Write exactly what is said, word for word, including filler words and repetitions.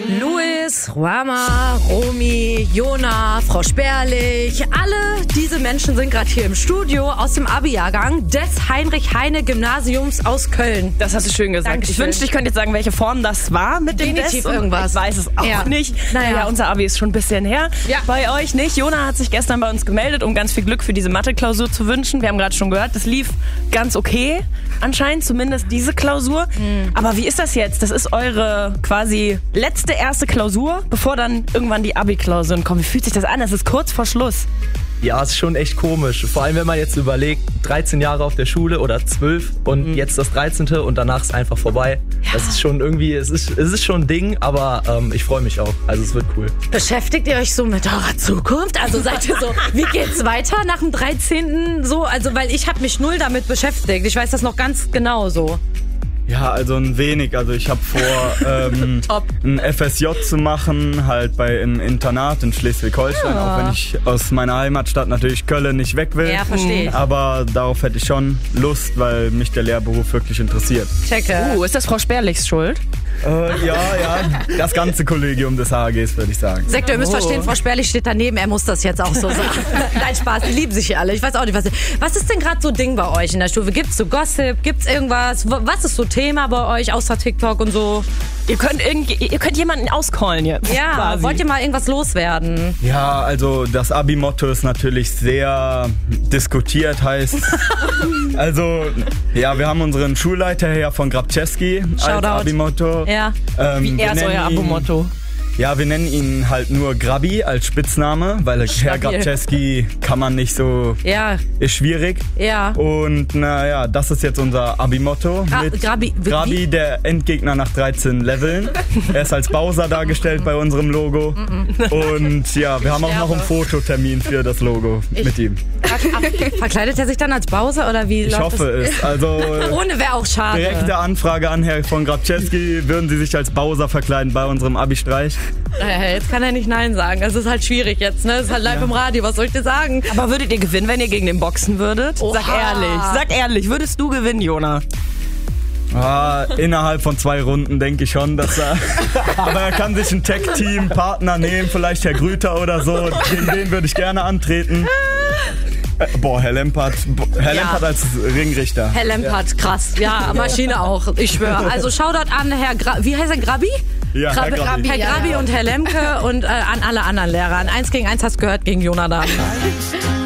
Luis, Ruama, Romy, Jona, Frau Sperlich, alle diese Menschen sind gerade hier im Studio aus dem Abi-Jahrgang des Heinrich-Heine-Gymnasiums aus Köln. Das hast du schön gesagt. Dankeschön. Ich wünschte, ich könnte jetzt sagen, welche Form das war mit dem Definitiv Test. irgendwas. Ich weiß es auch Ja. nicht. Naja. Ja, unser Abi ist schon ein bisschen her. Ja. Bei euch nicht. Jona hat sich gestern bei uns gemeldet, um ganz viel Glück für diese Mathe-Klausur zu wünschen. Wir haben gerade schon gehört, das lief ganz okay anscheinend, zumindest diese Klausur. Mhm. Aber wie ist das jetzt? Das ist eure quasi letzte erste Klausur, bevor dann irgendwann die Abi-Klausuren kommen. Wie fühlt sich das an? Das ist kurz vor Schluss. Ja, ist schon echt komisch. Vor allem, wenn man jetzt überlegt, dreizehn Jahre auf der Schule oder zwölf und mhm. jetzt das dreizehnte und danach ist einfach vorbei. Ja. Das ist schon irgendwie, es ist, es ist schon ein Ding, aber ähm, ich freue mich auch. Also es wird cool. Beschäftigt ihr euch so mit eurer Zukunft? Also seid ihr so, wie geht's weiter nach dem dreizehnten so? Also, weil ich habe mich null damit beschäftigt. Ich weiß das noch ganz genau so. Ja, also ein wenig. Also ich habe vor, ähm, ein F S J zu machen, halt bei einem Internat in Schleswig-Holstein, ja. auch wenn ich aus meiner Heimatstadt natürlich Köln nicht weg will. Ja, verstehe ich. Aber darauf hätte ich schon Lust, weil mich der Lehrberuf wirklich interessiert. Checke. Uh, ist das Frau Sperlichs Schuld? Äh, ja, ja, das ganze Kollegium des H A Gs, würde ich sagen. Sektor, ihr müsst Oh. verstehen, Frau Sperlich steht daneben, er muss das jetzt auch so sagen. Nein, Spaß, die lieben sich hier alle. Ich weiß auch nicht, was... Was ist denn gerade so Ding bei euch in der Stufe? Gibt's so Gossip? Gibt's irgendwas? Was ist so Thema bei euch, außer TikTok und so? Ihr könnt, irgend, ihr könnt jemanden auscallen jetzt. Ja, quasi. wollt ihr mal irgendwas loswerden? Ja, also das Abi-Motto ist natürlich sehr diskutiert, heißt... Also, ja, wir haben unseren Schulleiter her von Grabczewski als Shoutout. Abi-Motto. Ja. Ähm, Wie wir er ist nennen euer ihn- Abo-Motto. Ja, wir nennen ihn halt nur Grabi als Spitzname, weil Herr Stabil. Grabczewski kann man nicht so, Ja, ist schwierig. ja. Und naja, das ist jetzt unser Abi-Motto. Gra- mit Grabi- wie- Grabi, der Endgegner nach dreizehn Leveln. Er ist als Bowser dargestellt bei unserem Logo. Und ja, wir haben auch noch einen Fototermin für das Logo mit ihm. Verkleidet er sich dann als Bowser oder wie Ich läuft hoffe das? es. Also Ohne wäre auch schade. direkte Anfrage an Herrn von Grabczewski, würden Sie sich als Bowser verkleiden bei unserem Abi-Streich? Äh, Jetzt kann er nicht Nein sagen. Es ist halt schwierig jetzt, ne? Es ist halt live im Radio. Was soll ich dir sagen? Aber würdet ihr gewinnen, wenn ihr gegen den boxen würdet? Oha. Sag ehrlich, sag ehrlich, würdest du gewinnen, Jona? Ah, innerhalb von zwei Runden denke ich schon, dass er... Aber er kann sich einen Tech-Team-Partner nehmen, vielleicht Herr Grüter oder so. Gegen den würde ich gerne antreten. Äh, Boah, Herr Lempert. Bo- Herr Ja. Lempert als Ringrichter. Herr Lempert, krass. Ja, Maschine auch. Ich schwöre. Also Shoutout an Herr Gra wie heißt er? Grabi? Ja, Herr Grabi. Herr Grabi und Herr Lemke und äh, an alle anderen Lehrer. An eins gegen eins hast du gehört gegen Jonathan.